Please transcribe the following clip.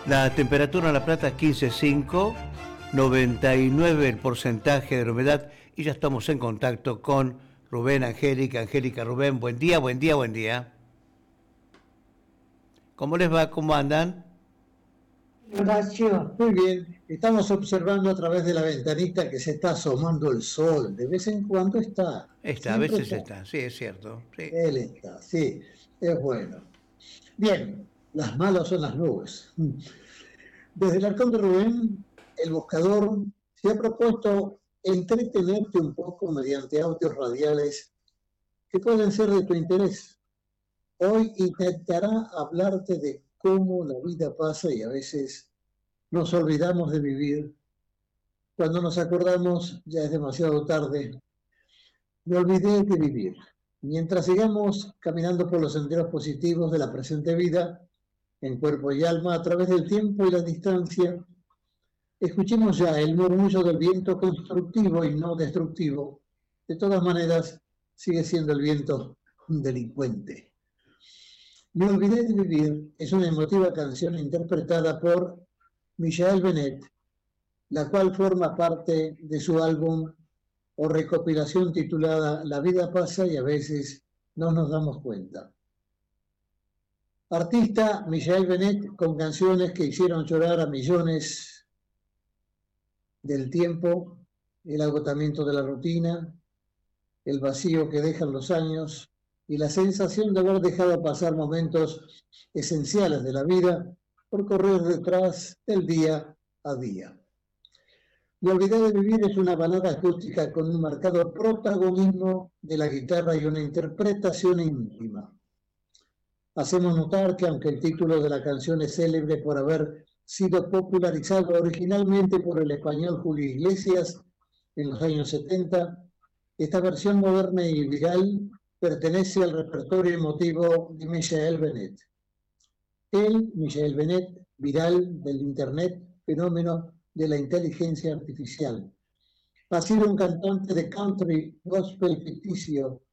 La temperatura en La Plata es 15,5, 99 el porcentaje de la humedad y ya estamos en contacto con Rubén, Angélica, Rubén. Buen día, buen día, buen día. ¿Cómo les va? ¿Cómo andan? Horacio, muy bien. Estamos observando a través de la ventanita que se está asomando el sol. De vez en cuando está. Está, a Siempre veces está. está, sí, es cierto. Sí. Él está, sí. Es bueno. Bien, las malas son las nubes. Desde el Arcón de Rubén, el buscador se ha propuesto entretenerte un poco mediante audios radiales que pueden ser de tu interés. Hoy intentará hablarte de cómo la vida pasa y a veces nos olvidamos de vivir. Cuando nos acordamos ya es demasiado tarde. Me olvidé de vivir. Mientras sigamos caminando por los senderos positivos de la presente vida, en cuerpo y alma, a través del tiempo y la distancia, escuchemos ya el murmullo del viento constructivo y no destructivo. De todas maneras, sigue siendo el viento un delincuente. Me olvidé de vivir es una emotiva canción interpretada por Michael Benet, la cual forma parte de su álbum o recopilación titulada La vida pasa y a veces no nos damos cuenta. Artista Michael Benet con canciones que hicieron llorar a millones del tiempo, el agotamiento de la rutina, el vacío que dejan los años y la sensación de haber dejado pasar momentos esenciales de la vida por correr detrás del día a día. Me olvidé de vivir es una balada acústica con un marcado protagonismo de la guitarra y una interpretación íntima. Hacemos notar que aunque el título de la canción es célebre por haber sido popularizado originalmente por el español Julio Iglesias en los años 70, esta versión moderna y viral pertenece al repertorio emotivo de Michael Benet. Él, Michael Benet, viral del Internet, fenómeno de la inteligencia artificial. Ha sido un cantante de country gospel ficticio